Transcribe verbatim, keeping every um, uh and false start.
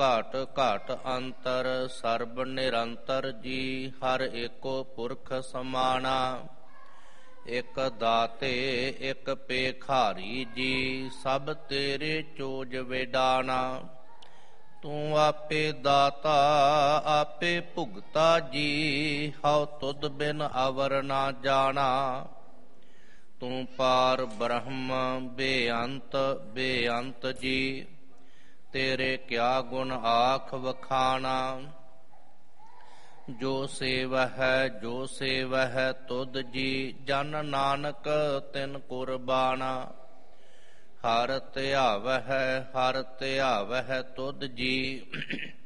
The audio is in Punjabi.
ਘਾਟ ਘਾਟ ਅੰਤਰ ਸਰਬ ਨਿਰੰਤਰ ਜੀ। ਹਰ ਏਕੋ ਪੁਰਖ ਸਮਾਣਾ ਇਕ ਦਾਤੇ ਇਕ ਪੇਖਾਰੀ ਜੀ। ਸਭ ਤੇਰੇ ਚੋਜ ਵਿਡਾਣਾ ਤੂੰ ਆਪੇ ਦਾਤਾ ਆਪੇ ਭੁਗਤਾ ਜੀ। ਹਉ ਤੁਧ ਬਿਨ ਅਵਰ ਨਾ ਜਾਣਾ ਤੂੰ ਪਾਰ ਬ੍ਰਹਮ ਬੇਅੰਤ ਬੇਅੰਤ ਜੀ। ਤੇਰੇ ਕਿਆ ਗੁਣ ਆਖ ਵਖਾਣਾ ਜੋ ਸੇਵਹਿ ਜੋ ਸੇਵਹਿ ਤੁਧ ਜੀ। ਜਨ ਨਾਨਕ ਤਿਨ ਕੁਰਬਾਨਾ ਹਰ ਧਿਆਵਹਿ ਹਰ ਧਿਆਵਹਿ ਤੁਧ ਜੀ।